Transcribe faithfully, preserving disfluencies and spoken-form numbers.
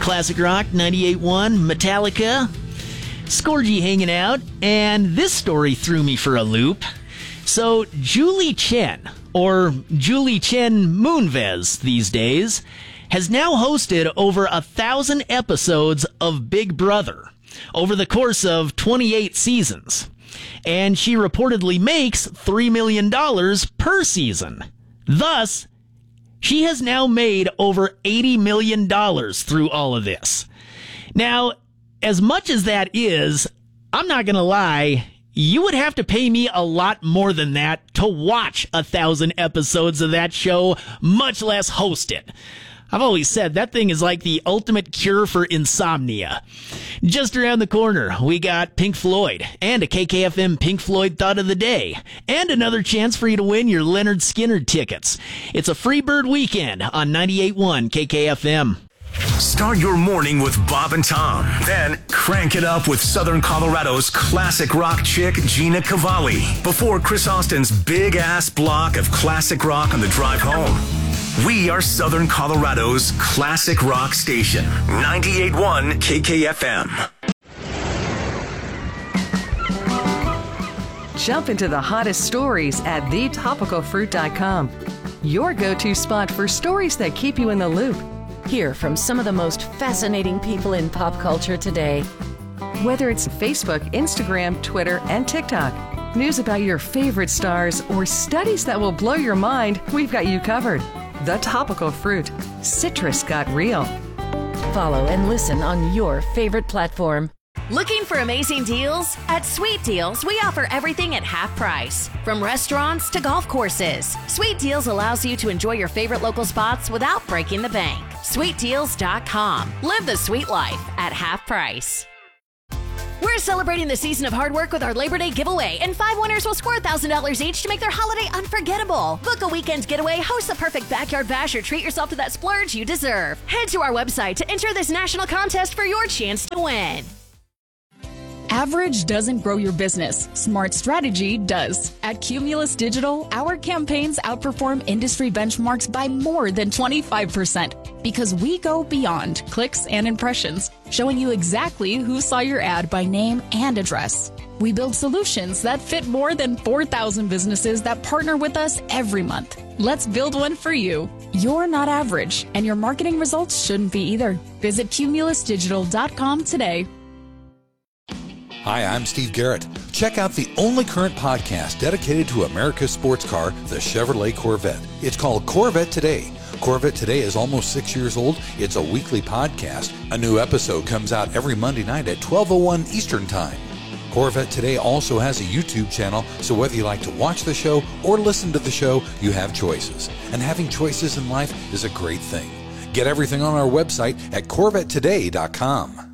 Classic Rock ninety-eight point one, Metallica. Scorgy hanging out, and this story threw me for a loop. So, Julie Chen, or Julie Chen Moonves these days, has now hosted over a thousand episodes of Big Brother over the course of twenty-eight seasons. And she reportedly makes three million dollars per season. Thus, she has now made over eighty million dollars through all of this. Now, as much as that is, I'm not going to lie, you would have to pay me a lot more than that to watch a thousand episodes of that show, much less host it. I've always said that thing is like the ultimate cure for insomnia. Just around the corner, we got Pink Floyd and a K K F M Pink Floyd Thought of the Day, and another chance for you to win your Leonard Skinner tickets. It's a free bird weekend on ninety-eight point one K K F M. Start your morning with Bob and Tom. Then crank it up with Southern Colorado's classic rock chick, Gina Cavalli, before Chris Austin's big-ass block of classic rock on the drive home. We are Southern Colorado's classic rock station, ninety-eight point one K K F M. Jump into the hottest stories at the topical fruit dot com. Your go-to spot for stories that keep you in the loop. Hear from some of the most fascinating people in pop culture today. Whether it's Facebook, Instagram, Twitter, and TikTok, news about your favorite stars, or studies that will blow your mind, we've got you covered. The Topical Fruit. Citrus got real. Follow and listen on your favorite platform. Looking for amazing deals? At Sweet Deals, we offer everything at half price. From restaurants to golf courses, Sweet Deals allows you to enjoy your favorite local spots without breaking the bank. sweet deals dot com. Live the sweet life at half price. We're celebrating the season of hard work with our Labor Day giveaway, and five winners will score one thousand dollars each to make their holiday unforgettable. Book a weekend getaway, host the perfect backyard bash, or treat yourself to that splurge you deserve. Head to our website to enter this national contest for your chance to win. Average doesn't grow your business. Smart strategy does. At Cumulus Digital, our campaigns outperform industry benchmarks by more than twenty-five percent because we go beyond clicks and impressions, showing you exactly who saw your ad by name and address. We build solutions that fit more than four thousand businesses that partner with us every month. Let's build one for you. You're not average, and your marketing results shouldn't be either. Visit cumulus digital dot com today. Hi, I'm Steve Garrett. Check out the only current podcast dedicated to America's sports car, the Chevrolet Corvette. It's called Corvette Today. Corvette Today is almost six years old. It's a weekly podcast. A new episode comes out every Monday night at twelve oh one Eastern Time. Corvette Today also has a YouTube channel, so whether you like to watch the show or listen to the show, you have choices. And having choices in life is a great thing. Get everything on our website at corvette today dot com.